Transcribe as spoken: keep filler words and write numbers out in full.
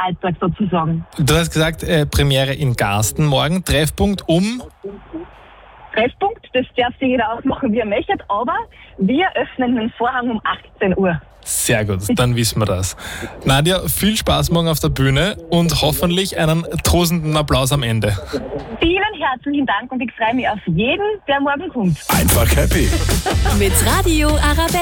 Alltag sozusagen. Du hast gesagt, äh, Premiere in Garsten morgen, Treffpunkt um... Treffpunkt, das darf sich jeder ausmachen, wie er möchte, aber wir öffnen den Vorhang um achtzehn Uhr. Sehr gut, dann wissen wir das. Nadja, viel Spaß morgen auf der Bühne und hoffentlich einen tosenden Applaus am Ende. Vielen herzlichen Dank und ich freue mich auf jeden, der morgen kommt. Einfach happy. Mit Radio Arabella.